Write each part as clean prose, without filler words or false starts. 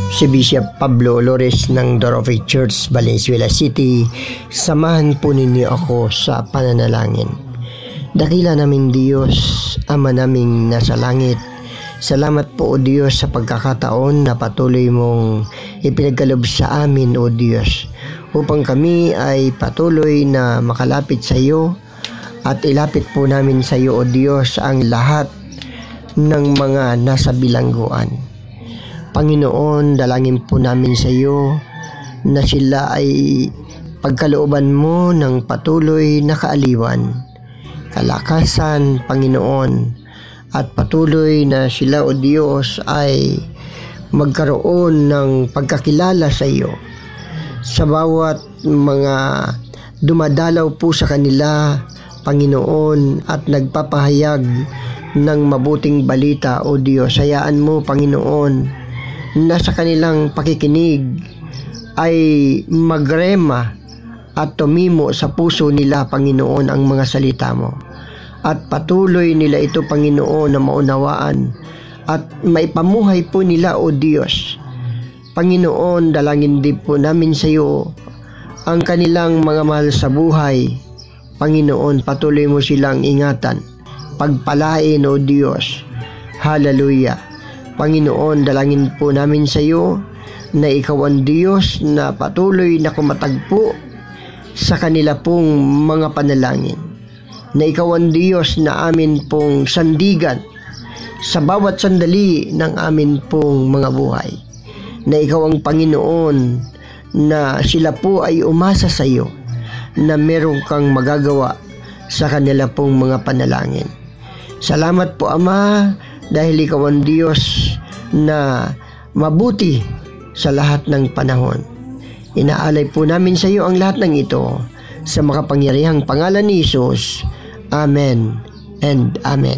si Bishop Pablo Lores ng Door of Faith Church, Valenzuela City. Samahan po ninyo ako sa pananalangin. Dakila namin Diyos, Ama naming nasa langit, salamat po o Diyos sa pagkakataon na patuloy mong ipinagkaloob sa amin o Diyos, upang kami ay patuloy na makalapit sa iyo at ilapit po namin sa iyo o Diyos ang lahat ng mga nasa bilangguan. Panginoon, dalangin po namin sa iyo na sila ay pagkalooban mo ng patuloy na kaaliwan, kalakasan, Panginoon, at patuloy na sila o Diyos ay magkaroon ng pagkakilala sa iyo sa bawat mga dumadalaw po sa kanila, Panginoon, at nagpapahayag ng mabuting balita o Diyos. Hayaan mo, Panginoon, na sa kanilang pakikinig ay magrema at tumimo sa puso nila, Panginoon, ang mga salita mo. At patuloy nila ito, Panginoon, na maunawaan at maipamuhay po nila, O Diyos. Panginoon, dalangin din po namin sa iyo ang kanilang mga mahal sa buhay. Panginoon, patuloy mo silang ingatan, pagpalain, O Diyos. Hallelujah. Panginoon, dalangin po namin sa iyo na ikaw ang Diyos na patuloy na kumatagpo sa kanila pong mga panalangin, na ikaw ang Diyos na amin pong sandigan sa bawat sandali ng amin pong mga buhay, na ikaw ang Panginoon na sila po ay umasa sa iyo na meron kang magagawa sa kanila pong mga panalangin. Salamat po, Ama, dahil ikaw ang Diyos na mabuti sa lahat ng panahon. Inaalay po namin sa iyo ang lahat ng ito sa makapangyarihang pangalan ni Jesus. Amen and Amen.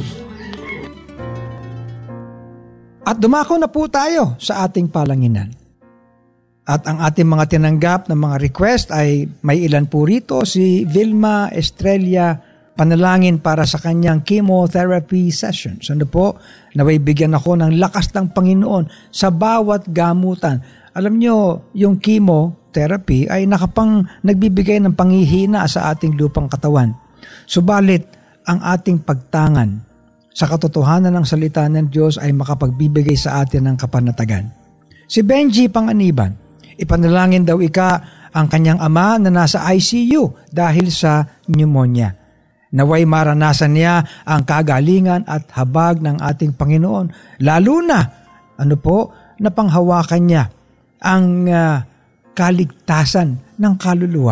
At dumako na po tayo sa ating palanginan. At ang ating mga tinanggap na mga request ay may ilan po rito. Si Vilma Estrella, panalangin para sa kanyang chemotherapy sessions. Ano po? Naway bigyan ako ng lakas ng Panginoon sa bawat gamutan. Alam nyo, yung chemotherapy ay nagbibigay ng panghihina sa ating lupang katawan. Subalit, ang ating pagtangan sa katotohanan ng salita ng Diyos ay makapagbibigay sa atin ng kapanatagan. Si Benji Panganiban, ipanalangin daw ang kanyang ama na nasa ICU dahil sa pneumonia. Naway maranasan niya ang kagalingan at habag ng ating Panginoon. Lalo na, na panghawakan niya ang kaligtasan ng kaluluwa.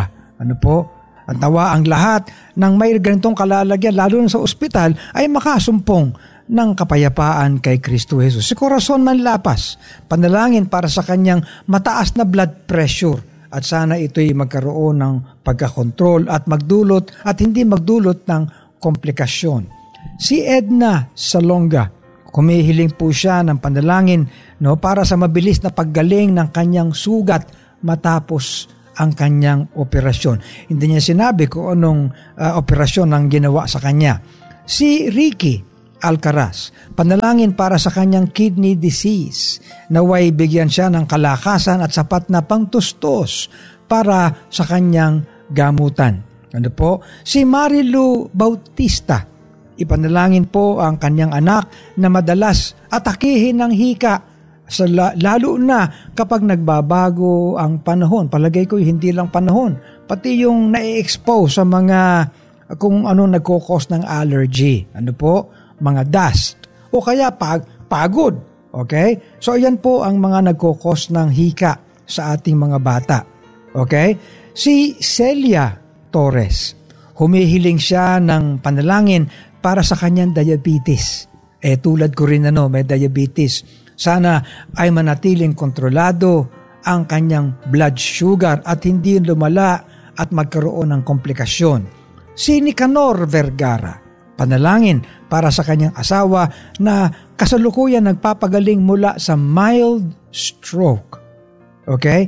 At nawa ang lahat ng may ganitong kalalagyan, lalo na sa ospital, ay makasumpong ng kapayapaan kay Kristo Jesus. Si Corazon Manlapas, panalangin para sa kanyang mataas na blood pressure at sana ito'y magkaroon ng pagkakontrol at hindi magdulot ng komplikasyon. Si Edna Salonga, kumihiling po siya ng panalangin para sa mabilis na paggaling ng kanyang sugat matapos ang kanyang operasyon. Hindi niya sinabi kung anong operasyon ang ginawa sa kanya. Si Ricky Alcaraz, panalangin para sa kanyang kidney disease. Naway bigyan siya ng kalakasan at sapat na pangtustos para sa kanyang gamutan. Si Marilu Bautista, ipanalangin po ang kanyang anak na madalas atakihin ng hika, lalo na kapag nagbabago ang panahon. Palagay ko hindi lang panahon, pati yung na-expose sa mga kung ano nagkukos ng allergy. Mga dust o kaya pagod. Okay? So ayan po ang mga nagkukos ng hika sa ating mga bata. Okay? Si Celia Torres, humihiling siya ng panalangin para sa kanyang diabetes. Tulad ko rin may diabetes. Sana ay manatiling kontrolado ang kanyang blood sugar at hindi lumala at magkaroon ng komplikasyon. Si Nicanor Vergara, panalangin para sa kanyang asawa na kasalukuyan nagpapagaling mula sa mild stroke. Okay?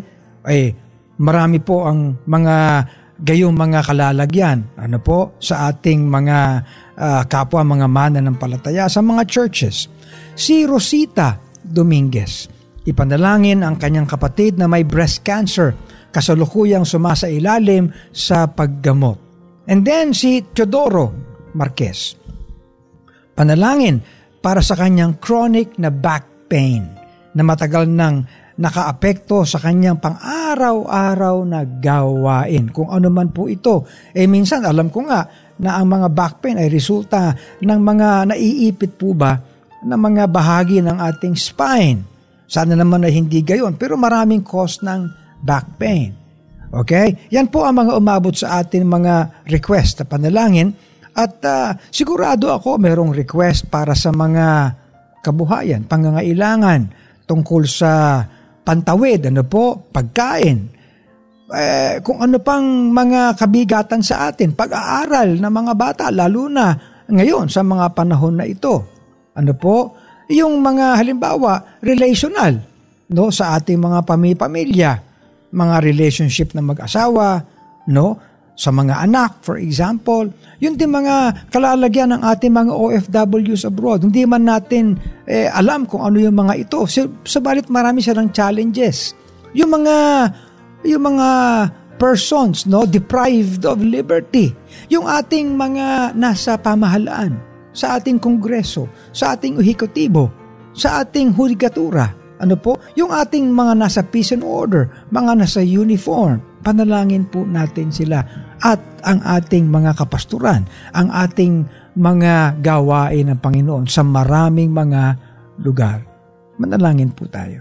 Marami po ang gayong mga kalalagyan sa ating mga kapwa mga mananampalataya sa mga churches. Si Rosita Dominguez, Ipanalangin ang kanyang kapatid na may breast cancer, kasalukuyang sumasailalim sa paggamot. And then si Teodoro Marquez. Panalangin para sa kanyang chronic na back pain na matagal nang nakaapekto sa kanyang pang-araw-araw na gawain. Kung ano man po ito. Minsan alam ko nga na ang mga back pain ay resulta ng mga naiipit po ba na mga bahagi ng ating spine. Sana naman ay hindi gayon, pero maraming cause ng back pain. Okay? Yan po ang mga umabot sa atin mga request na panalangin. At sigurado ako mayroong request para sa mga kabuhayan, pangangailangan tungkol sa pantawid, pagkain, kung ano pang mga kabigatan sa atin, pag-aaral ng mga bata, lalo na ngayon sa mga panahon na ito. Yung mga halimbawa, relational, sa ating mga pamilya, mga relationship na mag-asawa, sa mga anak, for example, yun din mga kalalagyan ng ating mga OFWs abroad. Hindi man natin alam kung ano yung mga ito. Sabalit marami silang challenges. Yung mga persons, deprived of liberty. Yung ating mga nasa pamahalaan, sa ating kongreso, sa ating ehekutibo, sa ating hudikatura. Yung ating mga nasa peace and order, mga nasa uniform. Panalangin po natin sila at ang ating mga kapasturan, ang ating mga gawain ng Panginoon sa maraming mga lugar. Manalangin po tayo.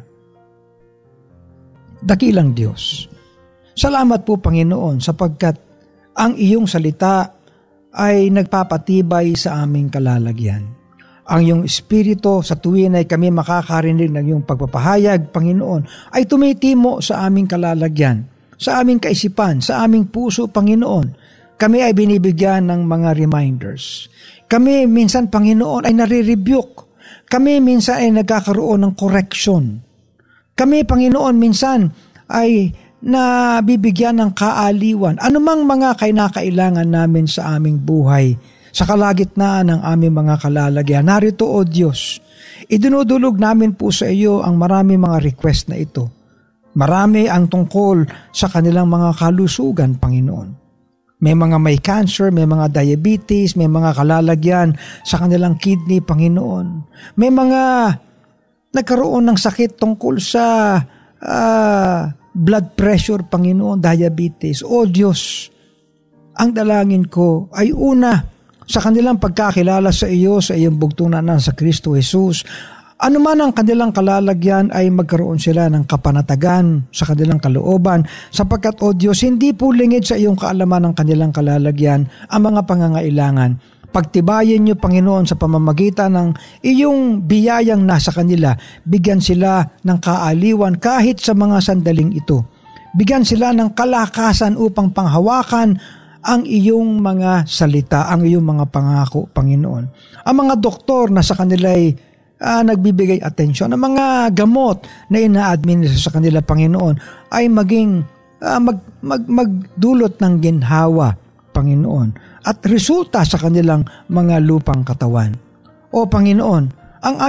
Dakilang Diyos, salamat po Panginoon sapagkat ang iyong salita ay nagpapatibay sa aming kalalagyan. Ang iyong Espiritu sa tuwin ay kami makakarinig ng iyong pagpapahayag, Panginoon, ay tumitimo sa aming kalalagyan, sa aming kaisipan, sa aming puso, Panginoon. Kami ay binibigyan ng mga reminders. Kami minsan, Panginoon, ay nare-rebuke. Kami minsan ay nagkakaroon ng correction. Kami, Panginoon, minsan ay nabibigyan ng kaaliwan. Anumang mga kinakailangan namin sa aming buhay, sa kalagitnaan ng aming mga kalalagyan. Narito, O Diyos, idinudulog namin po sa iyo ang marami mga request na ito. Marami ang tungkol sa kanilang mga kalusugan, Panginoon. May mga may cancer, may mga diabetes, may mga kalalagyan sa kanilang kidney, Panginoon. May mga nagkaroon ng sakit tungkol sa blood pressure, Panginoon, diabetes. O Diyos, ang dalangin ko ay una, sa kanilang pagkakilala sa iyo, sa iyong bugtunan sa Kristo Jesus. Ano man ang kanilang kalalagyan ay magkaroon sila ng kapanatagan sa kanilang kalooban sapagkat, O Diyos, hindi po lingid sa iyong kaalaman ng kanilang kalalagyan ang mga pangangailangan. Pagtibayin niyo, Panginoon, sa pamamagitan ng iyong biyayang nasa kanila. Bigyan sila ng kaaliwan kahit sa mga sandaling ito. Bigyan sila ng kalakasan upang panghawakan ang iyong mga salita, ang iyong mga pangako, Panginoon. Ang mga doktor na sa kanila'y nagbibigay atensyon, ang mga gamot na ina-administer sa kanila, Panginoon, ay maging magdulot ng ginhawa, Panginoon, at resulta sa kanilang mga lupang katawan. O Panginoon, ang